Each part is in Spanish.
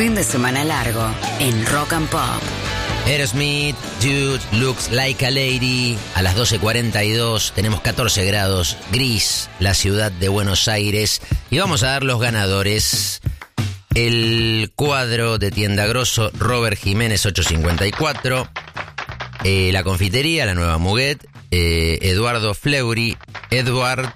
fin de semana largo en Rock and Pop. Aerosmith, Dude Looks Like a Lady. A las 12:42 tenemos 14 grados, gris, la ciudad de Buenos Aires. Y vamos a dar los ganadores. El cuadro de Tienda Grosso, Robert Jiménez 854. La confitería, la Nueva Muguet, Eduardo Fleury, Edward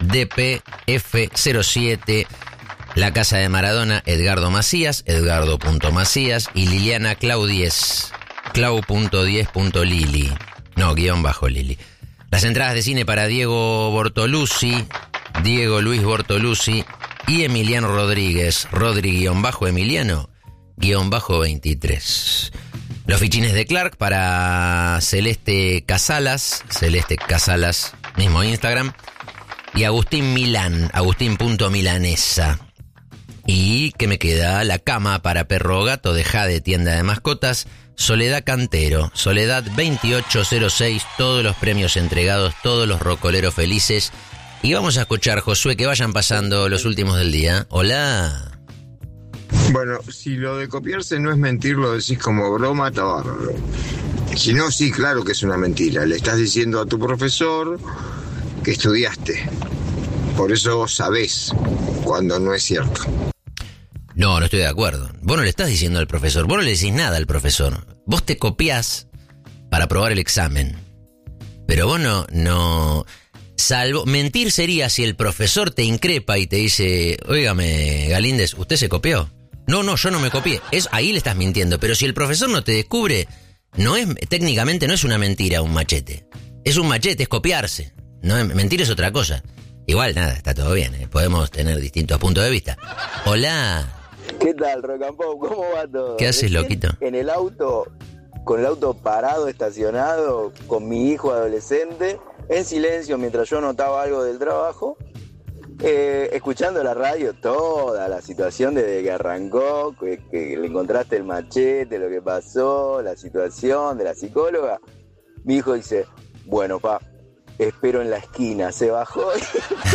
DPF07. La Casa de Maradona, Edgardo Macías, Edgardo.Macías. Y Liliana Claudies, Clau.10.Lili. No, _Lili. Las entradas de cine para Diego Bortoluzzi, Diego Luis Bortoluzzi y Emiliano Rodríguez, Rodri_Emiliano_23. Los fichines de Clark para Celeste Casalas, mismo Instagram. Y Agustín Milán, Agustín.Milanesa. Y que me queda la cama para perro o gato de Jade, tienda de mascotas. Soledad Cantero, Soledad 2806, todos los premios entregados, todos los rocoleros felices. Y vamos a escuchar, Josué, que vayan pasando los últimos del día. Hola. Bueno, si lo de copiarse no es mentir, lo decís como broma, está bárbaro. Si no, sí, claro que es una mentira. Le estás diciendo a tu profesor que estudiaste. Por eso sabés cuando no es cierto. No estoy de acuerdo. Vos no le estás diciendo al profesor, vos no le decís nada al profesor. Vos te copiás para aprobar el examen. Pero vos no... Salvo, mentir sería si el profesor te increpa y te dice, óigame, Galíndez, ¿usted se copió? No, yo no me copié. Ahí le estás mintiendo. Pero si el profesor no te descubre, técnicamente no es una mentira un machete. Es un machete, es copiarse. No, mentir es otra cosa. Igual, nada, está todo bien. Podemos tener distintos puntos de vista. Hola. ¿Qué tal, Rock and Pop? ¿Cómo va todo? ¿Qué haces, loquito? En el auto, con el auto parado, estacionado, con mi hijo adolescente, en silencio mientras yo notaba algo del trabajo, escuchando la radio, toda la situación desde que arrancó, que le encontraste el machete, lo que pasó, la situación de la psicóloga. Mi hijo dice, bueno, espero en la esquina. Se bajó y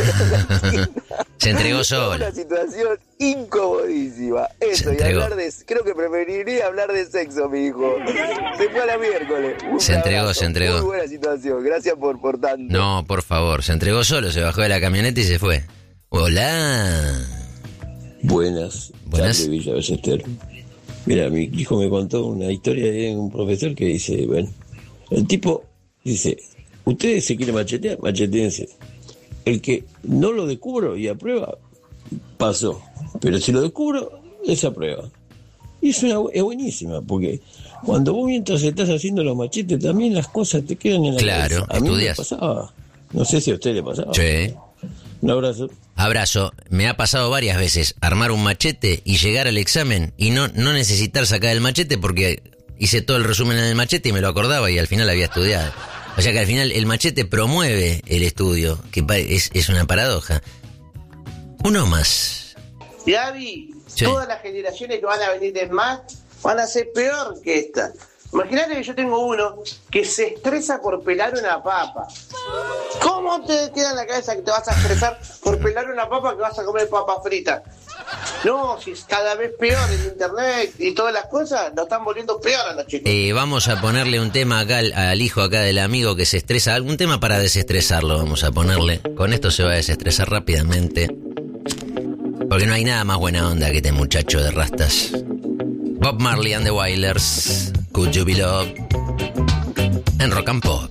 se entregó solo. Una situación incomodísima. Eso, y hablar creo que preferiría hablar de sexo, mi hijo. Se fue a la miércoles. Se entregó. Muy buena situación. Gracias por tanto. No, por favor. Se entregó solo, se bajó de la camioneta y se fue. Hola. Buenas. Charlie Villa Ballester. Mira, mi hijo me contó una historia de un profesor que dice, bueno, el tipo dice, ustedes se quieren machetear, machetéense. El que no lo descubro y aprueba, pasó. Pero si lo descubro, desaprueba. Y es buenísima, porque cuando vos mientras estás haciendo los machetes, también las cosas te quedan en la cabeza. A mí me pasaba. No sé si a usted le pasaba. Sí. Un abrazo. Abrazo. Me ha pasado varias veces armar un machete y llegar al examen y no necesitar sacar el machete porque hice todo el resumen en el machete y me lo acordaba y al final había estudiado. O sea que al final el machete promueve el estudio, que es una paradoja. Uno más. Gaby, sí. Todas las generaciones que van a venir de más van a ser peor que esta. Imagínate que yo tengo uno que se estresa por pelar una papa. ¿Cómo te queda en la cabeza que te vas a estresar por pelar una papa que vas a comer papa frita? No, si es cada vez peor el internet y todas las cosas, nos están volviendo peor a los chicos. Vamos a ponerle un tema acá al hijo acá del amigo que se estresa, algún tema para desestresarlo vamos a ponerle. Con esto se va a desestresar rápidamente. Porque no hay nada más buena onda que este muchacho de rastas. Bob Marley and the Wailers, Could You Be Loved, en Rock and Pop.